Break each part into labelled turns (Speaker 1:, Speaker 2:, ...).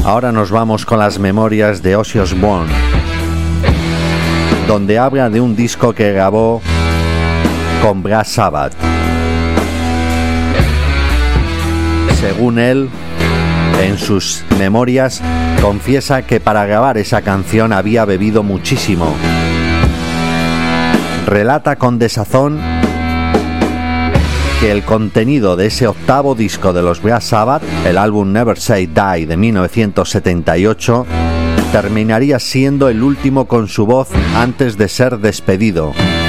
Speaker 1: Ahora nos vamos con las memorias de Ozzy Osbourne, donde habla de un disco que grabó con Black Sabbath. Según él, en sus memorias, confiesa que para grabar esa canción había bebido muchísimo. Relata con desazón que el contenido de ese octavo disco de los Black Sabbath, el álbum Never Say Die de 1978, terminaría siendo el último con su voz antes de ser despedido.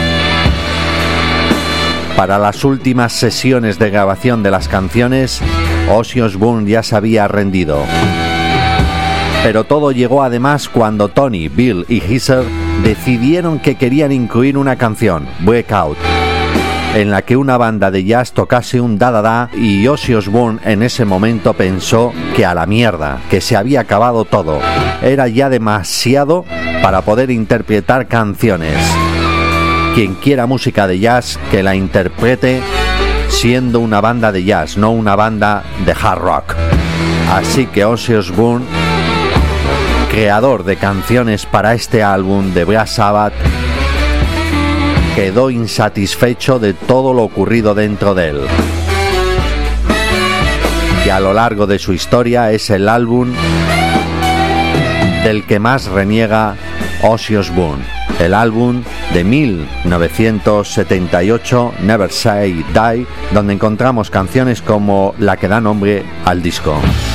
Speaker 1: Para las últimas sesiones de grabación de las canciones, Ozzy Osbourne ya se había rendido. Pero todo llegó además cuando Tony, Bill y Geezer decidieron que querían incluir una canción, Breakout, en la que una banda de jazz tocase un da-da-da, y Ozzy Osbourne en ese momento pensó que a la mierda, que se había acabado todo. Era ya demasiado para poder interpretar canciones. Quien quiera música de jazz, que la interprete siendo una banda de jazz, no una banda de hard rock. Así que Ozzy Osbourne, creador de canciones para este álbum de Black Sabbath, quedó insatisfecho de todo lo ocurrido dentro de él. Y a lo largo de su historia es el álbum del que más reniega Ozzy Osbourne, el álbum de 1978, Never Say Die, donde encontramos canciones como la que da nombre al disco.